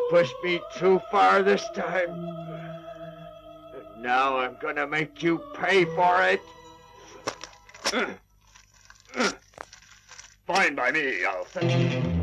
pushed me too far this time. And now I'm gonna make you pay for it. Fine by me, I'll send you.